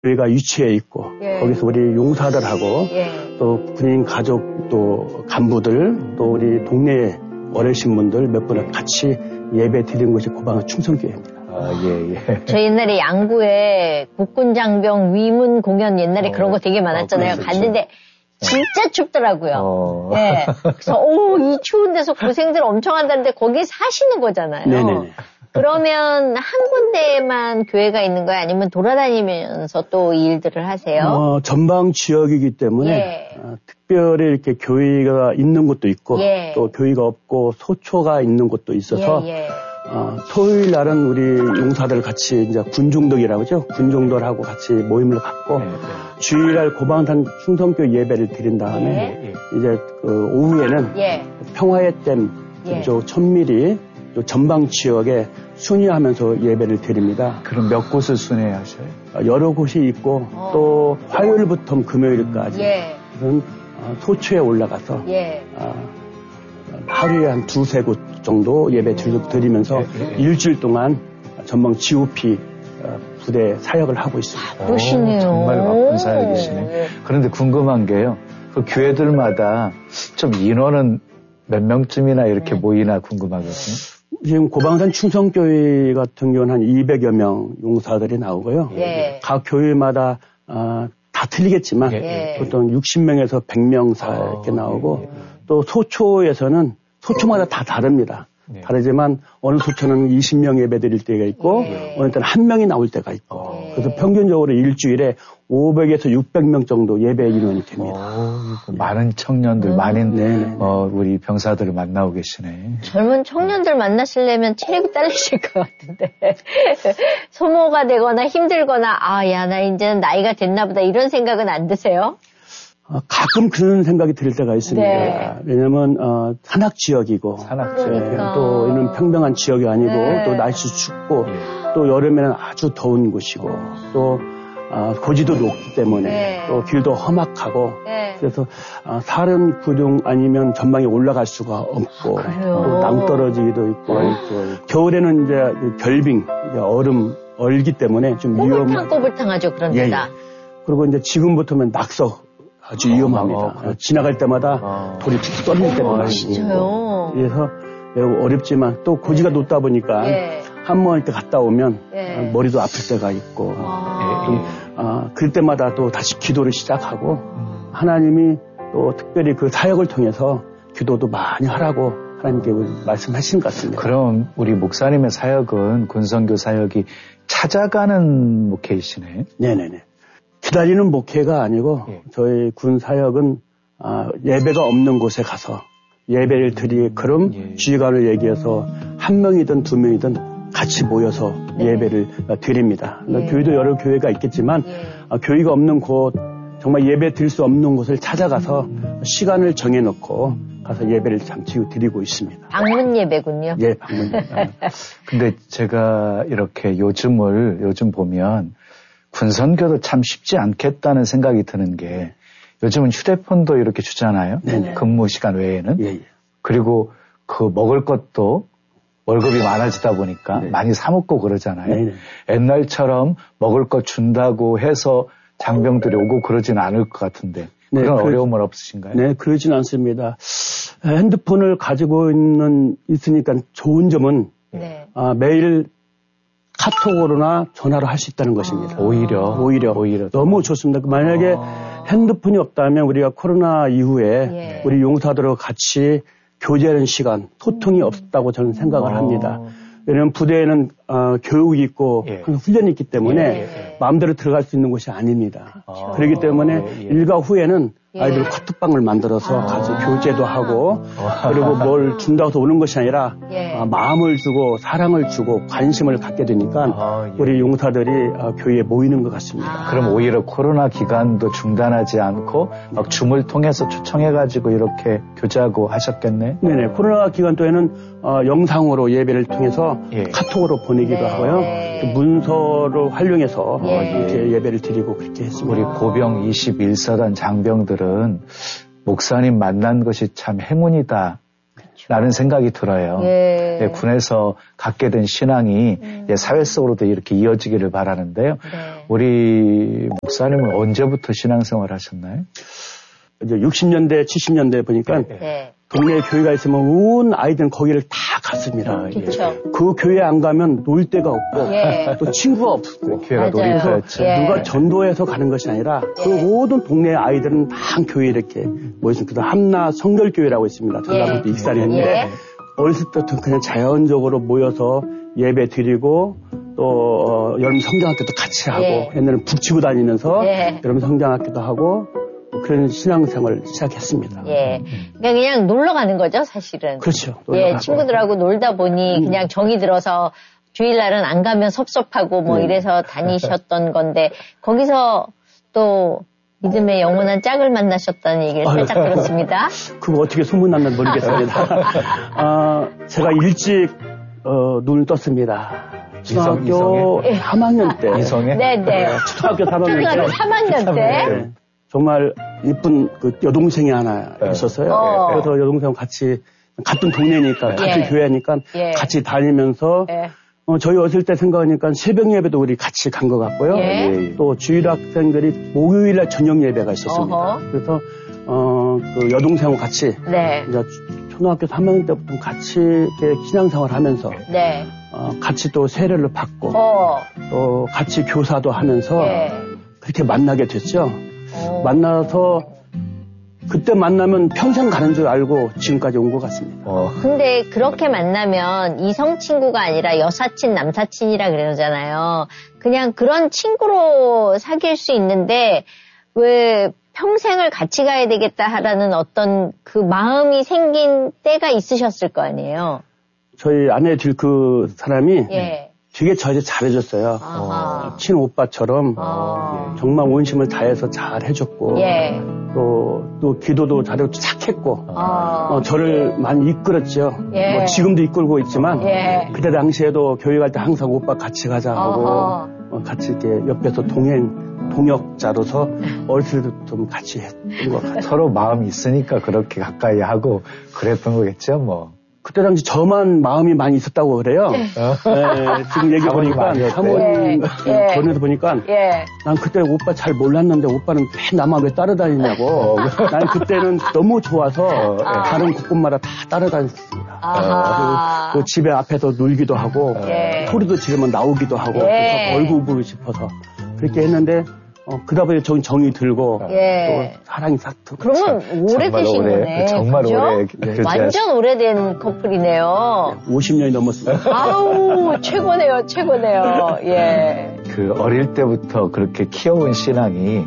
교회가 위치해 있고 예. 거기서 우리 용사들하고 예. 또 군인 가족 또 간부들 또 우리 동네 어르신분들 몇 분을 같이 예배 드리는 것이 고방산 충성교회입니다. 예. 저 옛날에 양구에 국군장병 위문 공연 옛날에 그런 거 되게 많았잖아요. 갔는데 진짜 춥더라고요. 예. 그래서 이 추운 데서 고생들 엄청 한다는데 거기 사시는 거잖아요. 네네네. 그러면 한 군데만 교회가 있는 거예요? 아니면 돌아다니면서 또 이 일들을 하세요? 전방 지역이기 때문에 특별히 이렇게 교회가 있는 곳도 있고 또 교회가 없고 소초가 있는 곳도 있어서 토요일 날은 우리 용사들 같이 이제 군중덕이라고 하죠. 군중들하고 같이 모임을 갖고 주일날 고방산 충성교 예배를 드린 다음에 이제 그 오후에는 평화의 댐 저 천밀이 전방 지역에 순회하면서 예배를 드립니다. 그럼 몇 곳을 순회하셔요? 여러 곳이 있고 또 화요일부터 금요일까지 소초에 올라가서 하루에 한 두세 곳 정도 예배 드리면서 일주일 동안 전방 GOP 부대 사역을 하고 있습니다. 그러시네요. 정말 바쁜 사역이시네. 그런데 궁금한 게요. 그 교회들마다 좀 인원은 몇 명쯤이나 이렇게 모이나 궁금하거든요. 지금 고방산 충성교회 같은 경우는 한 200여 명 용사들이 나오고요. 각 교회마다 다 틀리겠지만 보통 60명에서 100명 사이 이렇게 나오고 또 소초에서는 소초마다 다 다릅니다. 다르지만 어느 소초는 20명 예배 드릴 때가 있고 어느 때는 한 명이 나올 때가 있고 그래서 평균적으로 일주일에 500에서 600명 정도 예배 인원이 됩니다. 많은 청년들, 많은 우리 병사들을 만나고 계시네. 젊은 청년들 만나시려면 체력이 딸리실 것 같은데 소모가 되거나 힘들거나 나 이제는 나이가 됐나 보다 이런 생각은 안 드세요? 가끔 그런 생각이 들 때가 있습니다. 왜냐면 산악 지역이고 또 이는 평평한 지역이 아니고 또 날씨 춥고 또 여름에는 아주 더운 곳이고 또 고지도 높기 때문에 또 길도 험악하고 그래서 사른 구룡 아니면 전방에 올라갈 수가 없고 또 낭떠러지기도 있고 겨울에는 이제 결빙 얼기 때문에 좀 위험하고 꼬불탕하죠 그런 데다. 그리고 이제 지금부터는 낙석 아주 위험합니다. 지나갈 때마다 돌이 툭 쏠릴 때가 많습니다. 그래서 매우 어렵지만 또 고지가 높다 보니까 한 번 이렇게 갔다 오면 머리도 아플 때가 있고 그럴 때마다 또 다시 기도를 시작하고 하나님이 또 특별히 그 사역을 통해서 기도도 많이 하라고 하나님께 말씀하신 것 같습니다. 그럼 우리 목사님의 사역은 군선교 사역이 찾아가는 목회이시네. 네네네. 기다리는 목회가 아니고 저희 군 사역은 예배가 없는 곳에 가서 예배를 그럼 지휘관을 얘기해서 한 명이든 두 명이든 같이 모여서 예배를 드립니다. 교회도 여러 교회가 있겠지만 교회가 없는 곳 정말 예배 드릴 수 없는 곳을 찾아가서 시간을 정해놓고 가서 예배를 잠시 드리고 있습니다. 방문 예배군요. 예, 방문 예배. 근데 제가 이렇게 요즘 보면 군선교도 참 쉽지 않겠다는 생각이 드는 게 요즘은 휴대폰도 이렇게 주잖아요. 근무 시간 외에는. 그리고 그 먹을 것도 월급이 많아지다 보니까 많이 사 먹고 그러잖아요. 옛날처럼 먹을 것 준다고 해서 장병들이 오고 그러진 않을 것 같은데 그런 어려움은 없으신가요? 네, 그러진 않습니다. 핸드폰을 가지고 있으니까 좋은 점은 매일 카톡으로나 전화로 할 수 있다는 것입니다. 오히려 너무 좋습니다. 만약에 핸드폰이 없다면 우리가 코로나 이후에 우리 용사들과 같이 교제하는 시간, 소통이 없었다고 저는 생각을 합니다. 왜냐하면 부대에는 교육이 있고 훈련이 있기 때문에 마음대로 들어갈 수 있는 곳이 아닙니다. 그렇기 때문에 일과 후에는 아이들 카톡방을 만들어서 가서 교제도 하고 그리고 뭘 준다고 해서 오는 것이 아니라 마음을 주고 사랑을 주고 관심을 갖게 되니까 우리 용사들이 교회에 모이는 것 같습니다. 그럼 오히려 코로나 기간도 중단하지 않고 막 줌을 통해서 초청해가지고 이렇게 교제하고 하셨겠네? 네네. 코로나 기간 동에는 영상으로 예배를 통해서 카톡으로 보내기도 하고요. 문서를 활용해서 이렇게 예배를 드리고 그렇게 했습니다. 우리 고병 21사단 장병들은 목사님 만난 것이 참 행운이다 라는 생각이 들어요. 예. 군에서 갖게 된 신앙이 사회 속으로도 이렇게 이어지기를 바라는데요. 네. 우리 목사님은 언제부터 신앙생활 하셨나요? 이제 60년대, 70년대 보니까 네. 동네에 교회가 있으면 온 아이들은 거기를 다 갔습니다. 그렇죠. 그 교회 안 가면 놀 데가 없고 예. 또 친구가 없고 교회가 놀이터였죠. 누가 전도해서 가는 것이 아니라 그 모든 동네 아이들은 다 교회에 이렇게 모였습니다. 함나 성결교회라고 있습니다. 전라북도 익산이었는데 어렸을 때부터 그냥 자연적으로 모여서 예배 드리고 또 여름 성경학교도 같이 하고 옛날에는 북치고 다니면서 여름 성경학교도 하고 그런 신앙생활을 시작했습니다. 예. 그냥 놀러 가는 거죠, 사실은. 그렇죠. 예, 친구들하고 놀다 보니 그냥 정이 들어서 주일날은 안 가면 섭섭하고 뭐 이래서 다니셨던 건데, 거기서 또 믿음의 영원한 짝을 만나셨다는 얘기를 살짝 들었습니다. 그거 어떻게 소문났나 모르겠습니다. 제가 일찍 눈을 떴습니다. 중학교 3학년 때. 이성에? 네네. 초등학교 3학년 때. 때. 정말 이쁜 그 여동생이 하나 있었어요. 그래서 여동생하고 같이 같은 동네니까 같은 교회니까 같이 다니면서 저희 어릴 때 생각하니까 새벽 예배도 우리 같이 간 것 같고요. 또 주일 학생들이 목요일날 저녁 예배가 있었습니다. 그래서 그 여동생하고 같이 이제 초등학교 3학년 때부터 같이 이렇게 신앙생활 하면서 같이 또 세례를 받고 또 같이 교사도 하면서 그렇게 만나게 됐죠. 만나서 그때 만나면 평생 가는 줄 알고 지금까지 온 것 같습니다. 근데 그렇게 만나면 이성 친구가 아니라 여사친, 남사친이라 그러잖아요. 그냥 그런 친구로 사귈 수 있는데 왜 평생을 같이 가야 되겠다라는 어떤 그 마음이 생긴 때가 있으셨을 거 아니에요. 저희 아내 그 사람이 되게 저한테 잘해줬어요. 친오빠처럼 정말 온심을 다해서 잘 해줬고 또 기도도 잘하고 착했고 저를 많이 이끌었죠. 뭐 지금도 이끌고 있지만 그때 당시에도 교회 갈 때 항상 오빠 같이 가자 하고 같이 이렇게 옆에서 동역자로서 어렸을 때부터 좀 같이 했던 것 같아요. 서로 마음이 있으니까 그렇게 가까이 하고 그랬던 거겠죠, 뭐. 그때 당시 저만 마음이 많이 있었다고 그래요. 지금 얘기 보니까 사모님 전에서 보니까 난 그때 오빠 잘 몰랐는데 오빠는 왜 나만 왜 따라다니냐고. 난 그때는 너무 좋아서 다른 곳곳마다 다 따라다녔습니다. 그 집에 앞에서 놀기도 하고 소리도 지르면 나오기도 하고 그래서 얼굴 보고 싶어서 그렇게 했는데 그러다 보니 정이 들고 또 사랑이 싹 들고. 그러면 오래되신 거네. 정말 그죠? 오래. 완전 오래된 커플이네요. 50년이 넘었습니다. 아우 최고네요. 그 어릴 때부터 그렇게 키워온 신앙이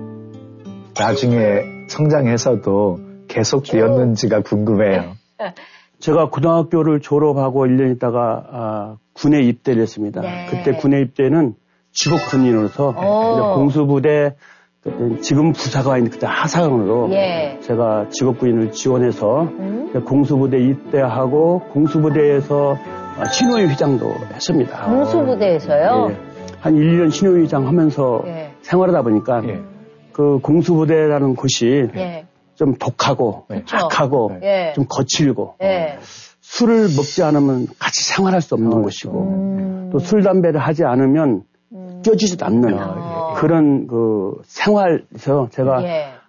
나중에 성장해서도 계속 되었는지가 궁금해요. 제가 고등학교를 졸업하고 1년 있다가 군에 입대를 했습니다. 그때 군에 입대는 직업군인으로서 공수부대 지금 부사가 있는 그때 하사관으로 제가 직업군인을 지원해서 공수부대 입대하고 공수부대에서 신호위 회장도 했습니다. 공수부대에서요? 한 1년 신호위 회장 하면서 생활하다 보니까 그 공수부대라는 곳이 좀 독하고 악하고 좀 거칠고 술을 먹지 않으면 같이 생활할 수 없는 곳이고 또 술, 담배를 하지 않으면 껴지지도 않는 그런 그 생활에서 제가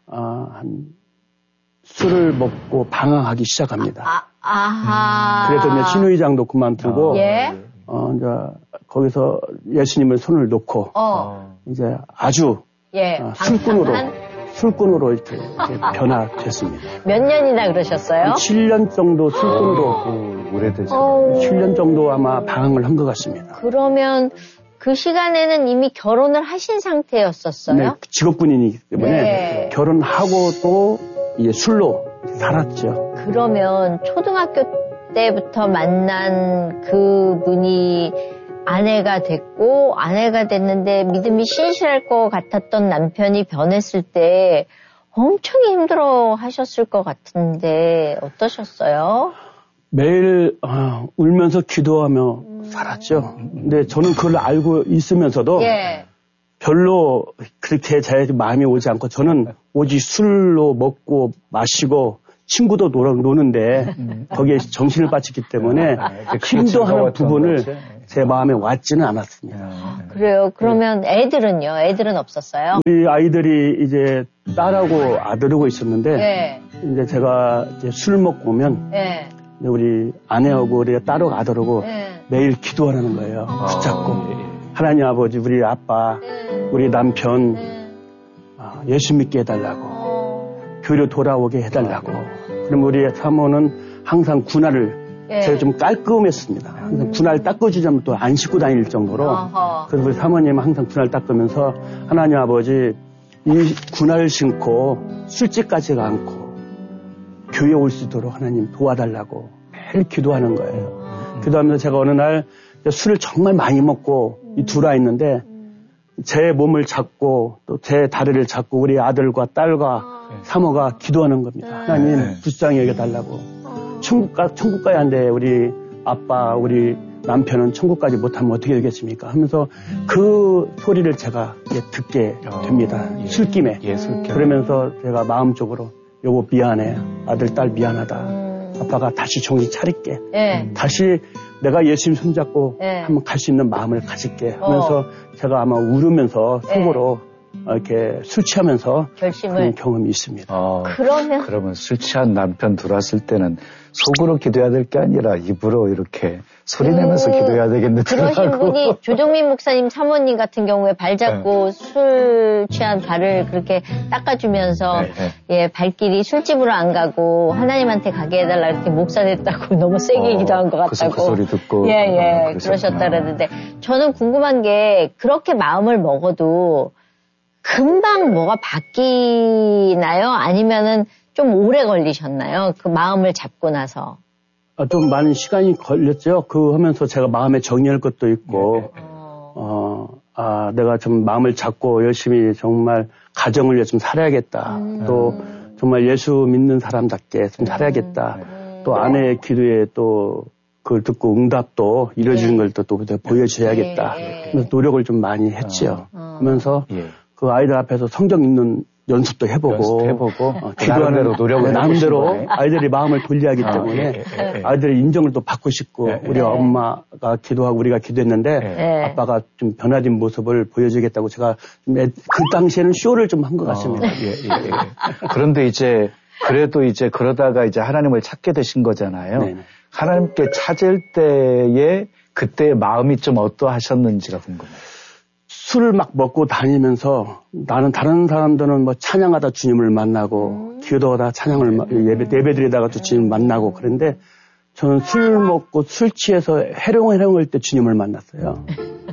술을 먹고 방황하기 시작합니다. 그래서 이제 신우회장도 그만두고 이제 거기서 예수님을 손을 놓고 이제 아주 술꾼으로 이렇게 변화됐습니다. 몇 년이나 그러셨어요? 7년 정도 술꾼으로 오래되죠. 7년 정도 아마 방황을 한 것 같습니다. 그러면 그 시간에는 이미 결혼을 하신 상태였었어요? 네, 직업군인이기 때문에 결혼하고 또 이제 술로 살았죠. 그러면 초등학교 때부터 만난 그분이 아내가 됐고 아내가 됐는데 믿음이 신실할 것 같았던 남편이 변했을 때 엄청 힘들어 하셨을 것 같은데 어떠셨어요? 매일 울면서 기도하며 살았죠. 근데 저는 그걸 알고 있으면서도 별로 그렇게 제 마음이 오지 않고 저는 오직 술로 먹고 마시고 친구도 노는데 거기에 정신을 바쳤기 때문에 힘도 부분을 제 마음에 왔지는 않았습니다. 그래요. 그러면 애들은요? 애들은 없었어요? 우리 아이들이 이제 딸하고 아들하고 있었는데 이제 제가 이제 술 먹고 오면 우리 아내하고 우리 딸하고 아들하고 매일 기도하라는 거예요. 붙잡고 하나님 아버지, 우리 아빠, 우리 남편 예수 믿게 해달라고, 교회로 돌아오게 해달라고. 그럼 우리 사모는 항상 군화를 제가 좀 깔끔했습니다. 항상 군화를 닦아주자면 또 안 씻고 다닐 정도로. 그래서 우리 사모님은 항상 군화를 닦으면서 하나님 아버지, 이 군화를 신고 술집 가지가 않고 교회에 올 수 있도록 하나님 도와달라고 매일 기도하는 거예요. 기도하면서 제가 어느 날 술을 정말 많이 먹고 이 둘아 있는데 제 몸을 잡고 또 제 다리를 잡고 우리 아들과 딸과 사모가 기도하는 겁니다. 하나님 불쌍히 여겨달라고. 천국 가야 하는데 우리 아빠, 우리 남편은 천국까지 못하면 어떻게 되겠습니까? 하면서 그 소리를 제가 듣게 됩니다. 술김에. 그러면서 제가 마음적으로 여보 미안해. 아들, 딸 미안하다. 아빠가 다시 정신 차릴게. 다시 내가 예수님 손잡고 한번 갈 수 있는 마음을 가질게 하면서 제가 아마 울으면서 속으로 이렇게 술 취하면서 그런 경험이 있습니다. 그러면 술 취한 남편 들어왔을 때는 속으로 기도해야 될 게 아니라 입으로 이렇게 소리 내면서 기도해야 되겠는데. 그러신 분이 조정민 목사님 사모님 같은 경우에 발 잡고 술 취한 발을 그렇게 닦아주면서 발길이 술집으로 안 가고 하나님한테 가게 해달라 이렇게 목사 됐다고 너무 세게 기도한 것 같다고. 그 소리 듣고. 그러셨다 그랬는데 저는 궁금한 게 그렇게 마음을 먹어도 금방 뭐가 바뀌나요? 아니면은 좀 오래 걸리셨나요? 그 마음을 잡고 나서. 좀 많은 시간이 걸렸죠. 그 하면서 제가 마음에 정리할 것도 있고, 내가 좀 마음을 잡고 열심히 정말 가정을 위해 좀 살아야겠다. 또 정말 예수 믿는 사람답게 좀 살아야겠다. 또 아내의 기도에 또 그걸 듣고 응답도 이루어지는 걸 또 보여줘야겠다. 그래서 노력을 좀 많이 했지요. 그러면서 그 아이들 앞에서 성경 읽는 연습도 해보고 기도하는 대로 노력을 나름대로 아이들이 마음을 돌려야 하기 때문에 아이들의 인정을 또 받고 싶고 우리 엄마가 기도하고 우리가 기도했는데 아빠가 좀 변화된 모습을 보여주겠다고 제가 그 당시에는 쇼를 좀 한 것 같습니다. 그런데 이제 그래도 이제 그러다가 이제 하나님을 찾게 되신 거잖아요. 하나님께 찾을 때에 그때의 마음이 좀 어떠하셨는지가 궁금해요. 술을 막 먹고 다니면서 나는 다른 사람들은 뭐 찬양하다 주님을 만나고 기도하다 찬양을 예배드리다가 또 주님을 만나고 그런데 저는 술 먹고 술 취해서 해롱할 때 주님을 만났어요.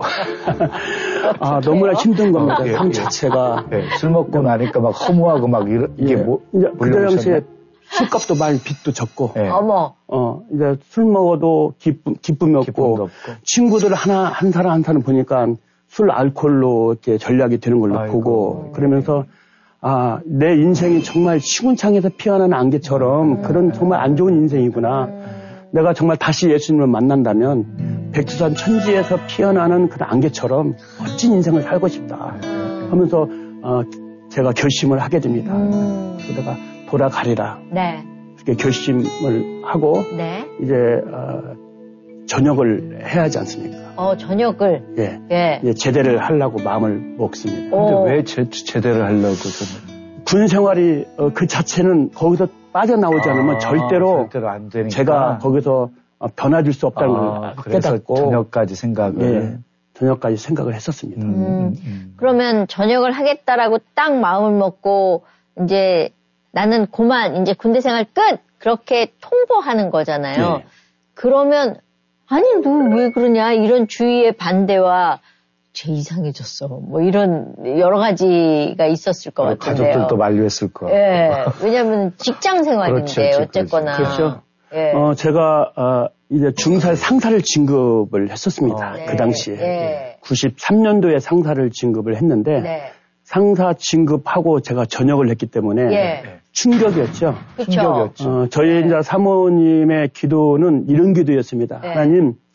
너무나 힘든 겁니다. 삶 자체가. 술 먹고 나니까 막 허무하고 막 이게 그 당시에 술값도 많이 빚도 적고. 이제 술 먹어도 기쁨이 없고. 친구들 한 사람 보니까 술, 알코올로 이렇게 전략이 되는 걸로 보고, 그러면서, 내 인생이 정말 시궁창에서 피어나는 안개처럼 그런 정말 안 좋은 인생이구나. 내가 정말 다시 예수님을 만난다면, 백두산 천지에서 피어나는 그런 안개처럼 멋진 인생을 살고 싶다. 하면서, 제가 결심을 하게 됩니다. 그래서 내가 돌아가리라. 그렇게 결심을 하고, 이제, 전역을 해야 하지 않습니까? 전역을? 제대를 하려고 마음을 먹습니다. 근데 왜 제대를 하려고? 군 생활이 그 자체는 거기서 빠져나오지 않으면 절대로 안 되니까. 제가 거기서 변화줄 수 없다는 걸 깨닫고 전역까지 생각을 했었습니다. 그러면 전역을 하겠다라고 딱 마음을 먹고 이제 나는 이제 군대 생활 끝! 그렇게 통보하는 거잖아요. 그러면 아니, 너 왜 그러냐? 이런 주위의 반대와 쟤 이상해졌어. 뭐 이런 여러 가지가 있었을 것 같은데요. 가족들도 만류했을 거고. 왜냐하면 직장 생활인데 어쨌거나. 그렇죠. 제가 이제 중사 상사를 진급을 했었습니다. 그 당시에. 93년도에 상사를 진급을 했는데 상사 진급하고 제가 전역을 했기 때문에 충격이었죠. 충격이었죠. 저희 이제 사모님의 기도는 이런 기도였습니다. 하나님,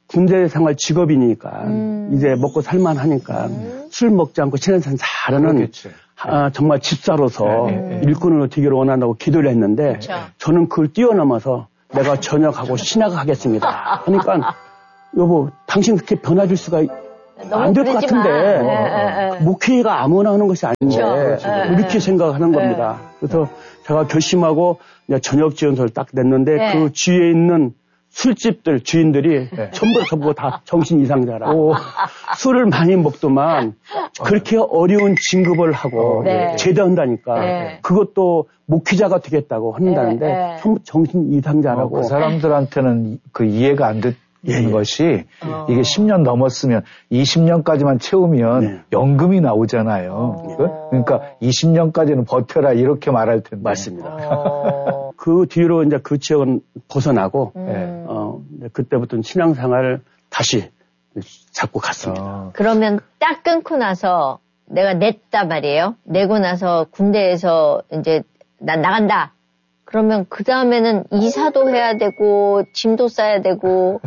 군대 생활 직업이니까 이제 먹고 살만하니까 술 먹지 않고 신앙생활 잘하는 정말 집사로서 일꾼으로 되기를 원한다고 기도를 했는데 그쵸. 저는 그걸 뛰어넘어서 내가 전역하고 신학하겠습니다. 그러니까 여보 당신 그렇게 변화줄 수가 안 될 것 같은데 목회가 아무나 하는 것이 아닌데 그렇죠. 이렇게 생각하는 겁니다. 그래서 제가 결심하고 저녁 지원서를 딱 냈는데 그 주위에 있는 술집들 주인들이 전부 저보고 다 정신 이상자라. 술을 많이 먹더만 그렇게 어려운 진급을 하고 제대한다니까. 그것도 목회자가 되겠다고 한다는데 전부 정신 이상자라고. 그 사람들한테는 그 이해가 안 되는 것이 이게 10년 넘었으면 20년까지만 채우면 연금이 나오잖아요. 그러니까 20년까지는 버텨라 이렇게 말할 텐데. 맞습니다. 그 뒤로 이제 그 지역은 벗어나고 그때부터는 신앙생활을 다시 잡고 갔습니다. 그러면 딱 끊고 나서 내가 냈다 말이에요. 내고 나서 군대에서 이제 난 나간다. 그러면 그 다음에는 이사도 해야 되고 짐도 싸야 되고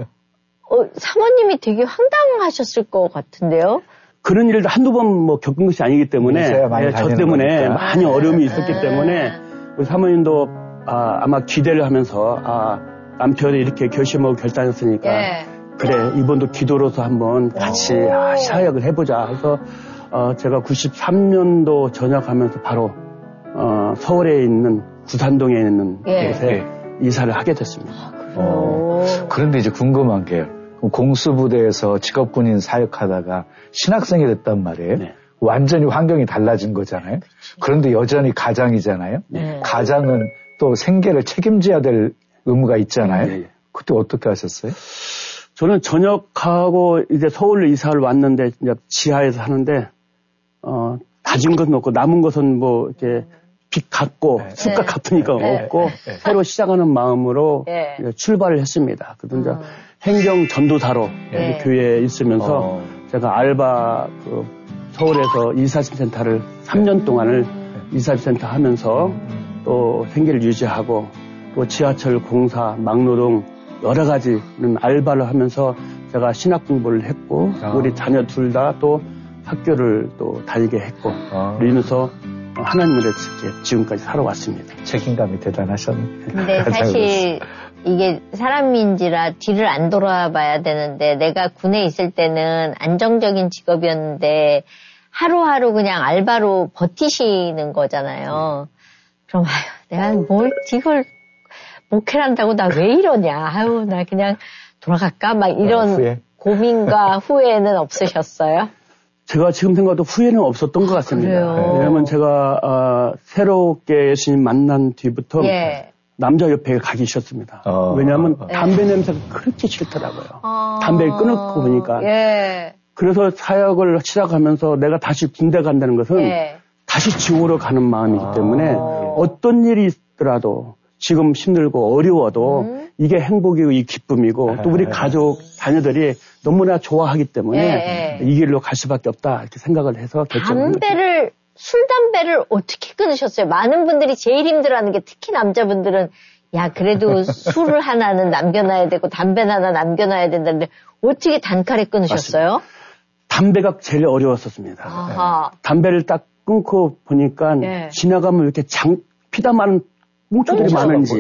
사모님이 되게 황당하셨을 것 같은데요. 그런 일도 한두 번 뭐 겪은 것이 아니기 때문에 저 때문에 거니까. 많이 어려움이 있었기 때문에 우리 사모님도 아마 기대를 하면서 남편이 이렇게 결심하고 결단했으니까 그래 이번도 기도로서 한번 같이 사역을 해보자 해서 제가 93년도 전역하면서 바로 서울에 있는 구산동에 있는 곳에 이사를 하게 됐습니다. 그런데 이제 궁금한 게 공수부대에서 직업군인 사역하다가 신학생이 됐단 말이에요. 완전히 환경이 달라진 거잖아요. 그런데 여전히 가장이잖아요. 가장은 또 생계를 책임져야 될 의무가 있잖아요. 그때 어떻게 하셨어요? 저는 전역하고 이제 서울로 이사를 왔는데 이제 지하에서 하는데 다진 것은 없고 남은 것은 뭐 이렇게 빚 갚고 술값 갚으니까 없고 새로 시작하는 마음으로 출발을 했습니다. 그래서 이제 행정 전도사로 교회에 있으면서 제가 알바 서울에서 이사짐센터를 3년 동안을 이사짐센터 하면서 또 생계를 유지하고 또 지하철 공사, 막노동 여러 가지는 알바를 하면서 제가 신학 공부를 했고 우리 자녀 둘 다 또 학교를 또 다니게 했고 그러면서 하나님을 이렇게 지금까지 살아왔습니다. 책임감이 대단하셨네. 근데 사실 이게 사람인지라 뒤를 안 돌아봐야 되는데 내가 군에 있을 때는 안정적인 직업이었는데 하루하루 그냥 알바로 버티시는 거잖아요. 그럼 내가 뭘 이걸 목회를 한다고 나 왜 이러냐. 나 그냥 돌아갈까? 막 이런 고민과 후회는 없으셨어요? 제가 지금 생각해도 후회는 없었던 것 같습니다. 왜냐하면 제가 새롭게 예수님 만난 뒤부터 남자 옆에 가기 싫었습니다. 왜냐하면 담배 냄새가 그렇게 싫더라고요. 담배를 끊고 보니까. 그래서 사역을 시작하면서 내가 다시 군대 간다는 것은 다시 지옥으로 가는 마음이기 때문에 어떤 일이 있더라도 지금 힘들고 어려워도 이게 행복이고 이 기쁨이고 또 우리 가족, 자녀들이 너무나 좋아하기 때문에 이 길로 갈 수밖에 없다 이렇게 생각을 해서 결정을 술, 담배를 어떻게 끊으셨어요? 많은 분들이 제일 힘들어하는 게 특히 남자분들은 그래도 술을 하나는 남겨놔야 되고 담배는 하나 남겨놔야 된다는데 어떻게 단칼에 끊으셨어요? 맞습니다. 담배가 제일 어려웠었습니다. 담배를 딱 끊고 보니까 지나가면 이렇게 피다 많은 뭉쳐들이 많은지.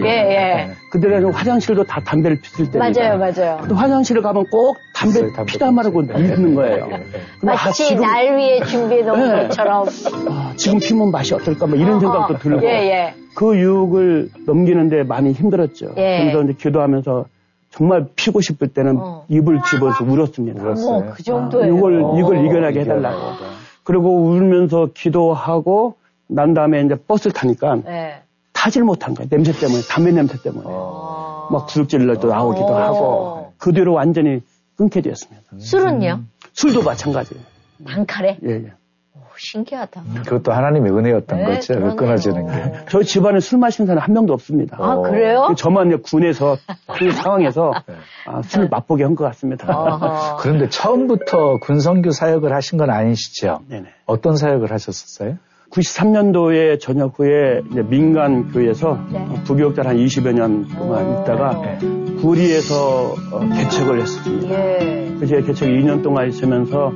그들은 화장실도 다 담배를 피울 때입니다. 맞아요. 또 화장실을 가면 꼭 담배 피다 마르고 있는 거예요. 마치 날 위해 준비해 놓은 것처럼. 지금 피면 맛이 어떨까? 뭐 이런 생각도 들고. 그 유혹을 넘기는데 많이 힘들었죠. 그래서 이제 기도하면서 정말 피고 싶을 때는 입을 집어서 울었습니다. 그 정도예요. 이걸 이겨나게 해달라고. 그리고 울면서 기도하고 난 다음에 이제 버스를 타니까. 타질 못한 거예요. 냄새 때문에, 담배 냄새 때문에. 막 구역질러도 나오기도 하고. 그 뒤로 완전히 끊게 되었습니다. 술은요? 술도 마찬가지예요. 단칼에? 오, 신기하다. 그것도 하나님의 은혜였던 거죠. 끊어지는 게. 저희 집안에 술 마시는 사람 한 명도 없습니다. 그래요? 저만 군에서 그 상황에서 술 맛보게 한 것 같습니다. 그런데 처음부터 군선교 사역을 하신 건 아니시죠? 네네. 어떤 사역을 하셨었어요? 93년도에 전역 후에 이제 민간 교회에서 부교육자를 한 20여 년 동안 있다가 구리에서 개척을 했습니다. 그제 개척 2년 동안 있으면서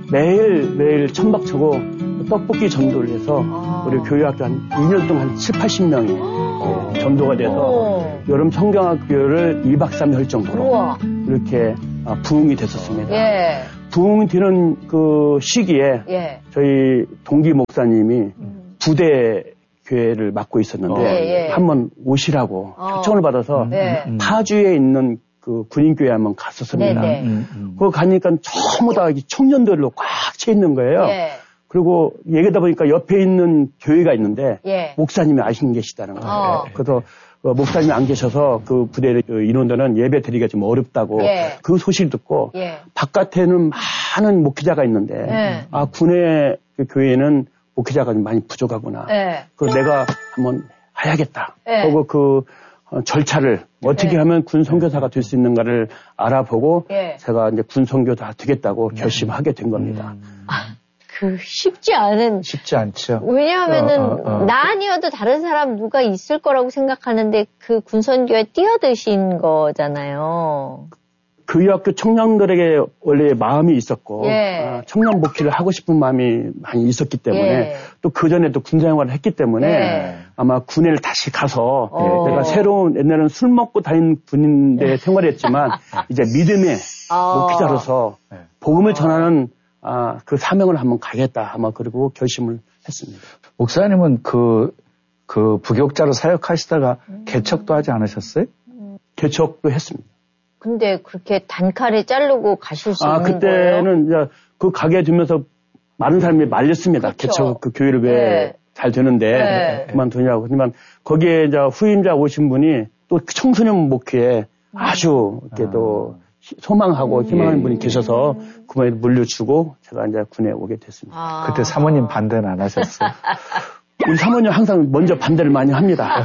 매일 천박치고 떡볶이 전도를 해서 우리 교회 학교 한 2년 동안 한 7, 80명이 전도가 돼서 여름 성경학교를 2박 3일 할 정도로 이렇게 부흥이 됐었습니다. 부흥이 되는 그 시기에 저희 동기 목사님이 부대 교회를 맡고 있었는데 한번 오시라고 초청을 받아서 파주에 있는 그 군인교회 한번 갔었습니다. 거기 가니까 전부 다 청년들로 꽉 차 있는 거예요. 그리고 얘기하다 보니까 옆에 있는 교회가 있는데 목사님이 아신 계시다는 거예요. 그래서 목사님이 안 계셔서 그 부대 인원들은 예배 드리기가 좀 어렵다고 그 소식을 듣고 바깥에는 많은 목회자가 있는데 군의 그 교회는 목회자가 좀 많이 부족하구나. 그래서 내가 한번 해야겠다. 그리고 그 절차를 어떻게 하면 군 선교사가 될 수 있는가를 알아보고 제가 이제 군 선교사 되겠다고 결심하게 된 겁니다. 쉽지 않죠. 왜냐하면은 나 아니어도 다른 사람 누가 있을 거라고 생각하는데 그 군선교에 뛰어드신 거잖아요. 그 학교 청년들에게 원래 마음이 있었고 청년 복지를 하고 싶은 마음이 많이 있었기 때문에 또 그전에도 군 생활을 했기 때문에 아마 군에를 다시 가서 내가 새로운 옛날에는 술 먹고 다닌 군인데 생활했지만 이제 믿음의 목회자로서 복음을 전하는 그 사명을 한번 가겠다 아마 그리고 결심을 했습니다. 목사님은 그 부교육자로 사역하시다가 개척도 하지 않으셨어요? 개척도 했습니다. 근데 그렇게 단칼에 자르고 가실 수 있는 거예요? 그때는 이제 그 가게 두면서 많은 사람이 말렸습니다. 그렇죠. 개척 그 교회를 왜 잘 되는데 그만두냐고. 하지만 거기에 이제 후임자 오신 분이 또 청소년 목회에 아주 이렇게 또 소망하고 희망하는 분이 계셔서 그분에 물려주고 제가 이제 군에 오게 됐습니다. 그때 사모님 반대는 안 하셨어요? 우리 사모님 항상 먼저 반대를 많이 합니다.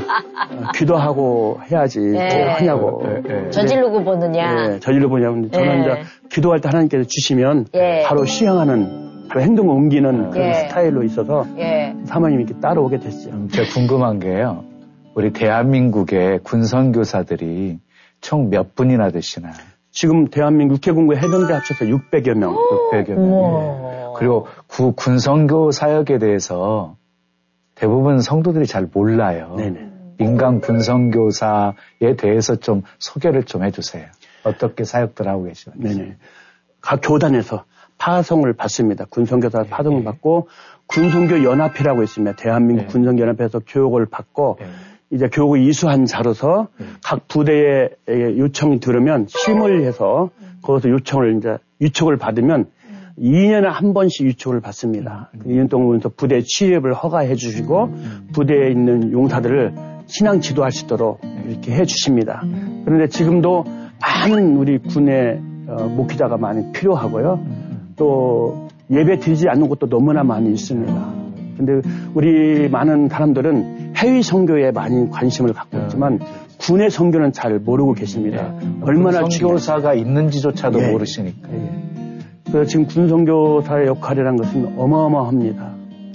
기도하고 해야지 하냐고. 저지르고 보느냐. 저질러 보냐고. 저는 이제 기도할 때 하나님께서 주시면 바로 시행하는 바로 행동을 옮기는 그런 스타일로 있어서 사모님이 이렇게 따라오게 됐죠. 제가 궁금한 게요. 우리 대한민국의 군선교사들이 총 몇 분이나 되시나요? 지금 대한민국 육해공고 해병대 합쳐서 600여 명. 600여 명. 그리고 군선교 사역에 대해서 대부분 성도들이 잘 몰라요. 민간 군선교사에 대해서 좀 소개를 좀 해주세요. 어떻게 사역들 하고 계시는지. 각 교단에서 파송을 받습니다. 군선교사 파송을 받고 군선교연합회라고 있습니다. 대한민국 군선교연합회에서 교육을 받고 이제 교육을 이수한 자로서 각 부대에 요청이 들으면 심을 해서 거기서 유촉을 받으면 2년에 한 번씩 유촉을 받습니다. 2년 동안 부대 취업을 허가해 주시고 부대에 있는 용사들을 신앙 지도할 수 있도록 이렇게 해 주십니다. 그런데 지금도 많은 우리 군의 목회자가 많이 필요하고요. 또 예배 드리지 않는 곳도 너무나 많이 있습니다. 근데 우리 많은 사람들은 해외 선교에 많이 관심을 갖고 있지만 군의 선교는 잘 모르고 계십니다. 얼마나 선교사가 있는지조차도 모르시니까. 그래서 지금 군선교사의 역할이라는 것은 어마어마합니다.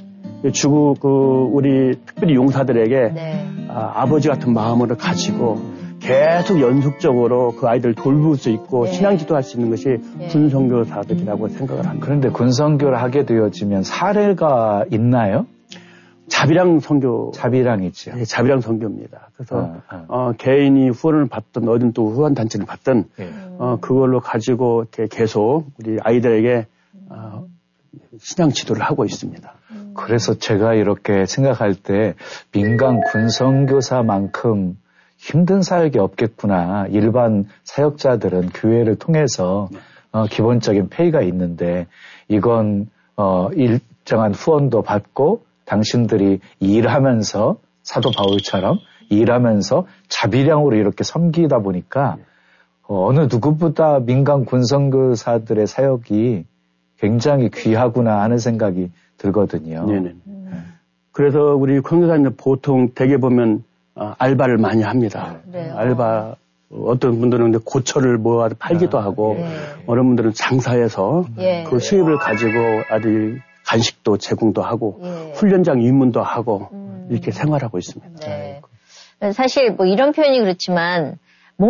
우리 특별히 용사들에게 아버지 같은 마음을 가지고 계속 연속적으로 그 아이들을 돌볼 수 있고 신앙지도할 수 있는 것이 군선교사들이라고 생각을 합니다. 그런데 군선교를 하게 되어지면 사례가 있나요? 자비랑 선교. 자비랑이죠. 자비랑 선교입니다. 그래서 개인이 후원을 받든 어딘 또 후원 단체를 받든 그걸로 가지고 이렇게 계속 우리 아이들에게 신앙 지도를 하고 있습니다. 그래서 제가 이렇게 생각할 때 민간 군선교사만큼 힘든 사역이 없겠구나. 일반 사역자들은 교회를 통해서 기본적인 페이가 있는데 이건 일정한 후원도 받고 당신들이 일하면서 사도 바울처럼 일하면서 자비량으로 이렇게 섬기다 보니까 어느 누구보다 민간 군선교사들의 사역이 굉장히 귀하구나 하는 생각이 들거든요. 네네. 그래서 우리 선교사님들 보통 대개 보면 알바를 많이 합니다. 알바 어떤 분들은 고철을 모아 팔기도 하고 어느 분들은 장사해서 그 수입을 가지고 아주 간식도 제공도 하고 예. 훈련장 입문도 하고 이렇게 생활하고 있습니다. 네. 사실 뭐 이런 표현이 그렇지만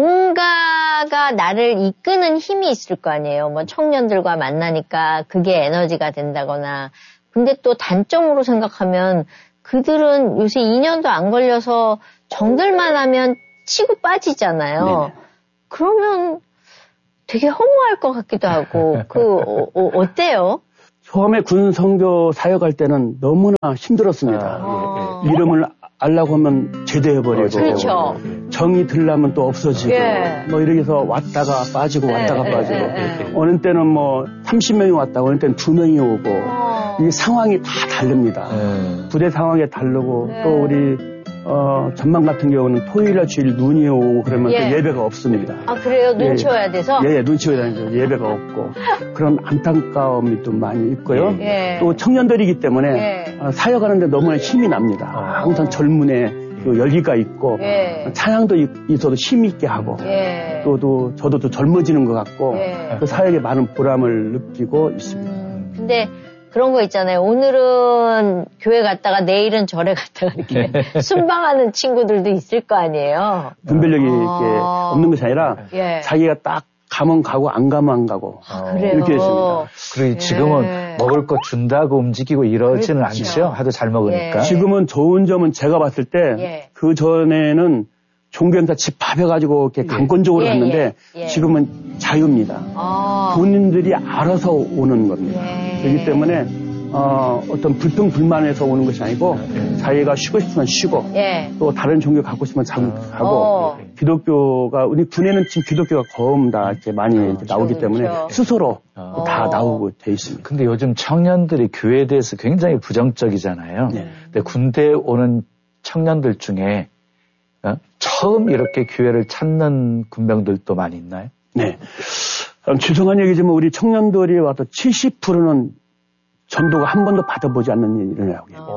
뭔가가 나를 이끄는 힘이 있을 거 아니에요. 뭐 청년들과 만나니까 그게 에너지가 된다거나. 근데 또 단점으로 생각하면 그들은 요새 2년도 안 걸려서 정들만 하면 치고 빠지잖아요. 네네. 그러면 되게 허무할 것 같기도 하고, 어때요? 처음에 군 선교 사역할 때는 너무나 힘들었습니다. 이름을 알라고 하면 제대해버리고. 그렇죠. 정이 들려면 또 없어지고. 예. 뭐 이렇게 해서 왔다가 빠지고 왔다가 빠지고. 어느 때는 뭐 30명이 왔다고 어느 때는 2명이 오고. 이 상황이 다 다릅니다. 부대 상황에 다르고 또 우리 전망 같은 경우는 토요일날 주일 눈이 오고 그러면 또 예배가 없습니다. 아, 그래요? 눈치 와야 돼서? 예, 눈치 와야 돼서 예배가 없고. 그런 안타까움이 좀 많이 있고요. 또 청년들이기 때문에 사역하는데 너무나 힘이 납니다. 항상 젊은의 그 열기가 있고 찬양도 있어도 힘이 있게 하고 또 저도 또 젊어지는 것 같고 그 사역에 많은 보람을 느끼고 있습니다. 근데 그런 거 있잖아요. 오늘은 교회 갔다가 내일은 절에 갔다가 이렇게 순방하는 친구들도 있을 거 아니에요. 분별력이 이렇게 없는 것이 아니라 자기가 딱 가면 가고 안 가면 안 가고 이렇게 있습니다. 그리고 지금은 먹을 거 준다고 움직이고 이러지는 않죠. 하도 잘 먹으니까. 지금은 좋은 점은 제가 봤을 때 그 전에는 종교행사 집합해가지고 이렇게 강권적으로 갔는데 지금은 자유입니다. 본인들이 알아서 오는 겁니다. 그렇기 때문에 어떤 불평불만에서 오는 것이 아니고 자기가 쉬고 싶으면 쉬고 또 다른 종교 갖고 싶으면 가고 기독교가 우리 군에는 지금 기독교가 거의 다 이렇게 많이 이렇게 나오기 때문에 스스로 다 나오고 돼 있습니다. 근데 요즘 청년들이 교회에 대해서 굉장히 부정적이잖아요. 근데 군대에 오는 청년들 중에 처음 이렇게 교회를 찾는 군병들도 많이 있나요? 네. 죄송한 얘기지만 우리 청년들이 와도 70%는 전도가 한 번도 받아보지 않는 일이 일어나고 있어요.